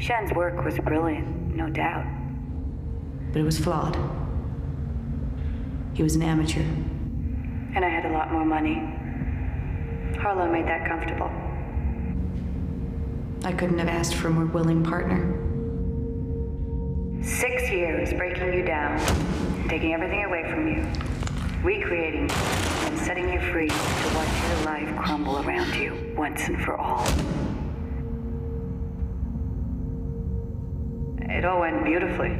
Shen's work was brilliant, no doubt. But it was flawed. He was an amateur. And I had a lot more money. Harlow made that comfortable. I couldn't have asked for a more willing partner. 6 years breaking you down, taking everything away from you, recreating you, and setting you free to watch your life crumble around you once and for all. It all went beautifully.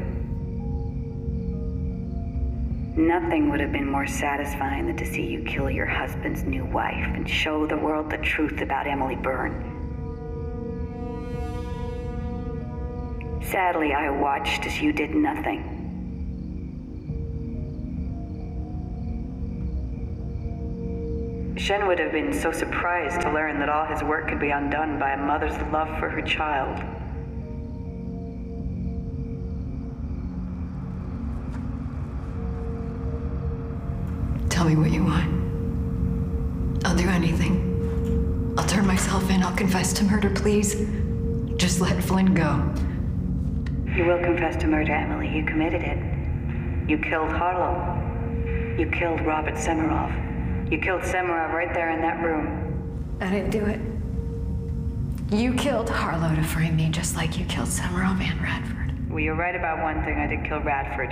Nothing would have been more satisfying than to see you kill your husband's new wife and show the world the truth about Emily Byrne. Sadly, I watched as you did nothing. Shen would have been so surprised to learn that all his work could be undone by a mother's love for her child. Tell me what you want. I'll do anything. I'll turn myself in. I'll confess to murder, please. Just let Flynn go. You will confess to murder, Emily. You committed it. You killed Harlow. You killed Robert Semerov. You killed Semerov right there in that room. I didn't do it. You killed Harlow to frame me, just like you killed Semerov and Radford. Well, you're right about one thing. I did kill Radford.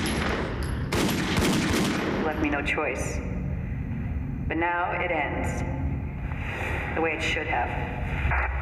Left me no choice. But now it ends. The way it should have.